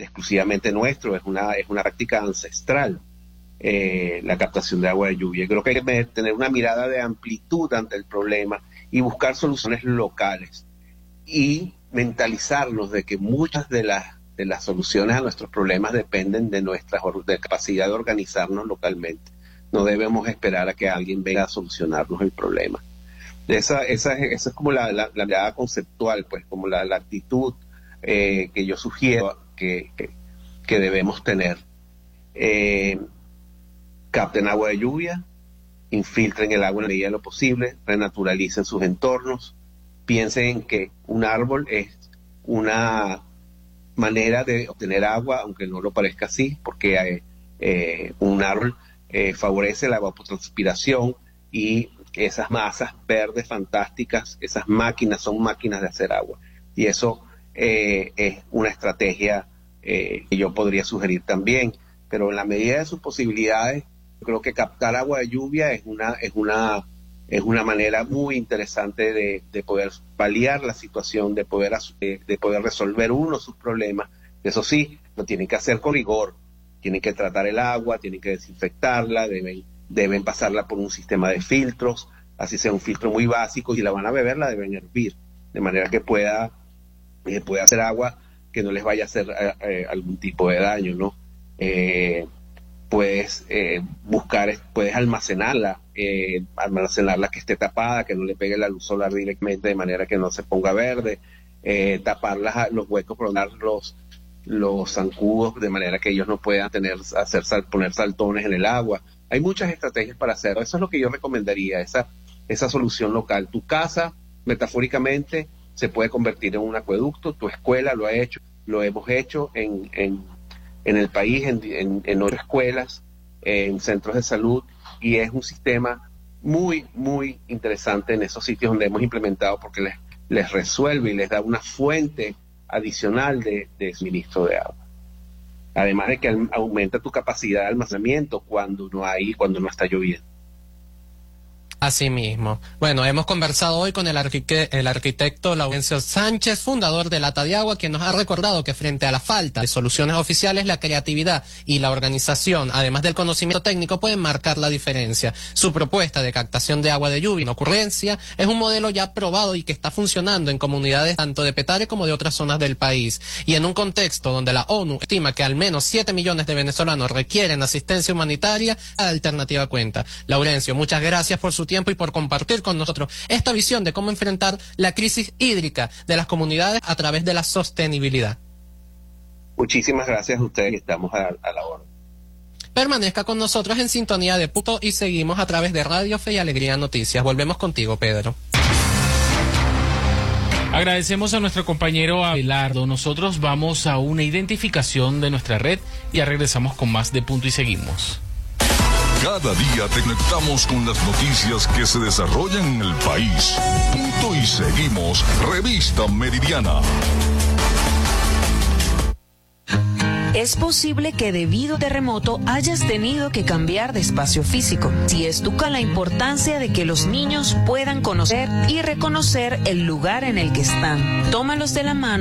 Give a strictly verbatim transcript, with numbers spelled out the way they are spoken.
exclusivamente nuestro, es una, es una práctica ancestral, eh, la captación de agua de lluvia. Creo que hay que tener una mirada de amplitud ante el problema y buscar soluciones locales y mentalizarnos de que muchas de las, de las soluciones a nuestros problemas dependen de nuestra de capacidad de organizarnos localmente. No debemos esperar a que alguien venga a solucionarnos el problema. Esa, esa, esa es como la, la, la mirada conceptual, pues, como la, la actitud eh, que yo sugiero que, que, que debemos tener. Eh, capten agua de lluvia, infiltren el agua en la medida de lo posible, renaturalicen sus entornos, piensen en que un árbol es una manera de obtener agua, aunque no lo parezca así, porque eh, eh, un árbol eh, favorece la evapotranspiración y esas masas verdes fantásticas, esas máquinas son máquinas de hacer agua. Y eso eh, es una estrategia eh, que yo podría sugerir también, pero en la medida de sus posibilidades, yo creo que captar agua de lluvia es una, es una, es una manera muy interesante de, de poder paliar la situación, de poder, de, de poder resolver uno sus problemas. Eso sí, lo tienen que hacer con rigor, tienen que tratar el agua, tienen que desinfectarla, deben, deben pasarla por un sistema de filtros, así sea un filtro muy básico, y si la van a beber la deben hervir, de manera que pueda, eh, pueda hacer agua que no les vaya a hacer eh, eh, algún tipo de daño, ¿no? Eh, puedes eh, buscar, puedes almacenarla, eh, almacenarla que esté tapada, que no le pegue la luz solar directamente de manera que no se ponga verde, eh, tapar las, los huecos, poner los, los zancudos de manera que ellos no puedan tener, hacer sal, poner saltones en el agua. Hay muchas estrategias para hacerlo. Eso es lo que yo recomendaría, esa, esa solución local. Tu casa, metafóricamente, se puede convertir en un acueducto, tu escuela lo ha hecho, lo hemos hecho en, en en el país, en, en, en otras escuelas, en centros de salud, y es un sistema muy, muy interesante en esos sitios donde hemos implementado, porque les, les resuelve y les da una fuente adicional de, de suministro de agua. Además de que aumenta tu capacidad de almacenamiento cuando no hay, cuando no está lloviendo. Así mismo. Bueno, hemos conversado hoy con el, arquite el arquitecto Laurencio Sánchez, fundador de Lata de Agua, quien nos ha recordado que frente a la falta de soluciones oficiales, la creatividad y la organización, además del conocimiento técnico, pueden marcar la diferencia. Su propuesta de captación de agua de lluvia en ocurrencia es un modelo ya probado y que está funcionando en comunidades tanto de Petare como de otras zonas del país. Y en un contexto donde la ONU estima que al menos siete millones de venezolanos requieren asistencia humanitaria, la alternativa cuenta. Laurencio, muchas gracias por su tiempo y por compartir con nosotros esta visión de cómo enfrentar la crisis hídrica de las comunidades a través de la sostenibilidad. Muchísimas gracias a ustedes, estamos a, a la hora. Permanezca con nosotros en sintonía de Punto y seguimos a través de Radio Fe y Alegría Noticias. Volvemos contigo, Pedro. Agradecemos a nuestro compañero Abelardo. Nosotros vamos a una identificación de nuestra red y ya regresamos con más de Punto y Seguimos. Cada día te conectamos con las noticias que se desarrollan en el país. Punto y Seguimos, Revista Meridiana. Es posible que debido a terremoto hayas tenido que cambiar de espacio físico. Si estuca la importancia de que los niños puedan conocer y reconocer el lugar en el que están. Tómalos de la mano